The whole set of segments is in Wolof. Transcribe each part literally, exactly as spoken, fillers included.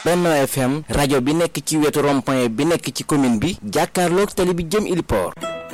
Benno F M rajo bi nekk ci wetu rond-point bi nekk ci commune bi jàkkaarloog tali bi jëm Iliport.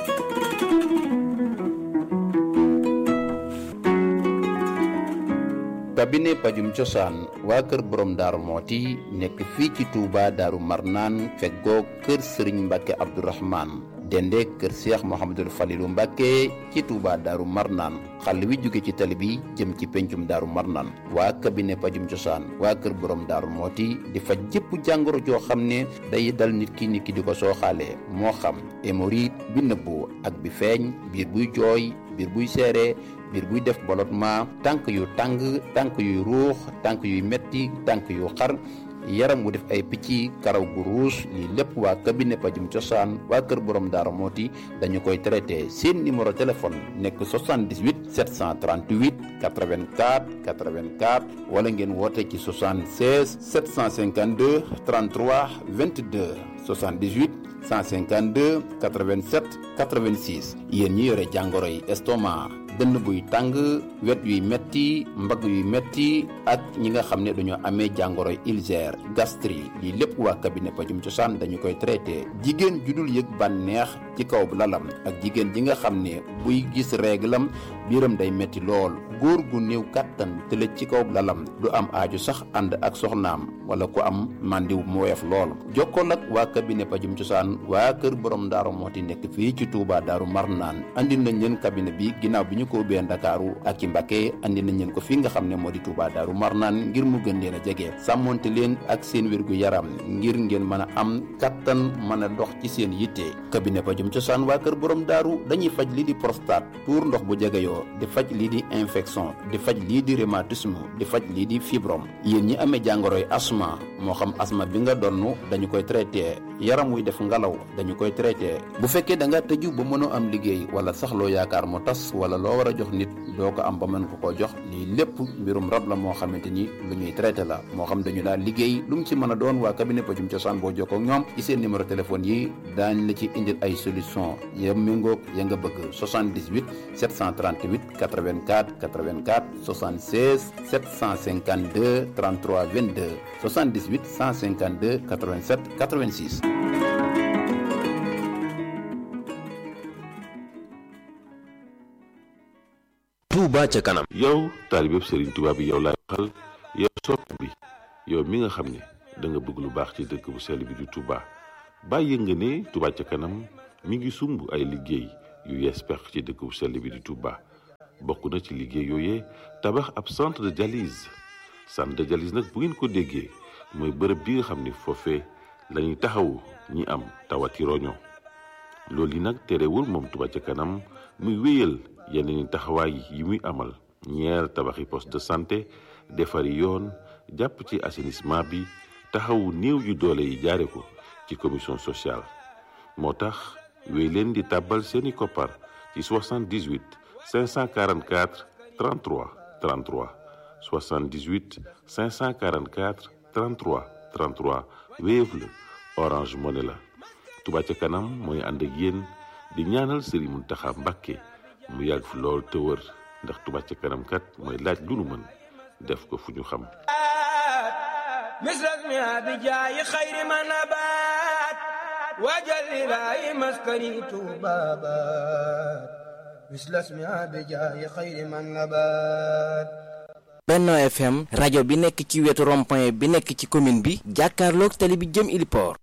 cabinet pajum cosaan waa kër borom daaru mooti nekk fii ci Touba daaru marnaan feggoo kër Serigne Mbacke Abdourahmane dende kër Cheikh Mouhamadul Falilou Mbacke ci Touba daaru marnaan xàll wi jóge ci tali bi jëm ci pencum daaru marnaan waa cabinet pajum cosaan waa kër borom daaru mooti di faj jëpp jàngoro joo xam ne day dal nit ki nit ki di ko sooxaale moo xam hémorroïde bi nëbbu ak bi feeñ biir buy jooy biir buy seere biir buy def ballottement tànk yu tàng tànk yuy ruux tànk yuy metti tànk yu xar yaram wu def ay picc karaw gu ruus lii lépp waa cabinet pajum cosaan waa kër borom daara mooti dañu koy traité seen numéro téléphone nekk soixante-dix-huit sept cent trente-huit quatre-vingt-quatre quatre-vingt-quatre wala ngeen woote ci soixante-seize sept cent cinquante-deux trente-trois vingt-deux soixante-dix-huit cent cinquante-deux quatre-vingt-sept quatre-vingt-six yéen ñi yore jàngoro yi estomac dënn buy tàng wet yuy metti mbagg yuy metti ak ñi nga xam ne dañoo amee jàngoroy ulcère gastrique lii lépp waa cabinet pajum cosaan dañu koy traité jigéen ju dul yëg bànneex ci kaw lalam ak jigéen ji nga xam ne buy gis réglam biiram day metti lool góor gu néew kàttan tëlëj ci kaw lalam du am aaju sax ànd ak soxnaam wala ku am màndiw mu woyof lool jokkool ak waa cabinet pajum cosaan waa kër borom daaru mooti nekk fii ci Touba daaru marnaan andi nañ leen cabinet bi ginnaaw bi ñu ko ubbee Ndakaaru ak ci Mbacké andi nañ leen ko fii nga xam ne moo di Touba daaru marnaan ngir mu gën leen a jege sàmmonte leen ak seen wérgu yaram ngir ngeen mën a am kattan mën a dox ci seen yitte cabinet pajum cosaan waa kër borom daaru dañuy faj lii di prostate tuur ndox bu jegeyoo di faj lii di infection di faj lii di rhumatisme di faj lii di fibrome yéen ñi amee jàngoroy asma moo xam asma bi nga donn dañu koy traité yaram wuy def ngalaw dañu koy traité bu fekkee da nga tëju ba mënoo am liggéey wala sax loo yaakaar mu tas wala loo war a jox nit doo ko am ba mën ko koo jox lii lépp mbirum rab la moo xamante ni lu ñuy traité la moo xam dañu daal liggéey lu mu ci mën a doon waa cabinet pajum cosaan boo jokkoo ak ñoom ci seen numéro téléphone yi daañ la ci indil ay solution ya méngoog ya nga bëgg soixante-dix-huit sept cent trente-huit quatre-vingt-quatre quatre-vingt-quatre soixante-seize sept cent cinquante-deux trente-trois vingt-deux soixante-dix-huit cent cinquante-deux quatre-vingt-sept quatre-vingt-six. Touba ca kanam. yow taalibe Serigne Touba bi yow laay waxal yow sopp bi yow mi nga xam ne da nga bëgg lu baax ci dëkk bu sell bi di Touba bàyyi nga ne Touba ca kanam mi ngi sumb ay liggéey yu yees pex ci dëkk bu sell bi di Touba bokk na ci liggéey yooyee tabax ab centre de dialyse centre de dialyse nag bu ngeen ko déggee mooy bërëb bi nga xam ne foofee la ñuy taxawu ñi am tawati roño loolu yi nag terewul moom Touba ca kanam muy wéyal yeneen taxawaay yi muy amal ñeer tabaxi poste de santé defari yoon jàpp ci assainissement bi taxawu néew yu doole yi jaare ko ci commission sociale moo tax wéy leen di tàbbal seeni koppar ci soixante-dix-huit cinq cent quarante-quatre trente-trois trente-trois soixante-dix-huit cinq cent quarante-quatre trente-trois trente-trois Wave la Orange Money la Touba ca kanam mooy ànd ak yéen di ñaanal Serigne Mountakha Mbacké mu yàgg fi lool te wër ndax Touba ca kanam kat mooy laaj lu nu mën def ko fu ñu xam misras mi abijaayi xayri ma nabaat wajal ilaahi maskani tuubaabaat misras mi abijaayi xayri ma nabaat. Benno F M rajo bi nekk ci wetu rond-point bi nekk ci commune bi jàkkaarloog tali bi jëm Iliport.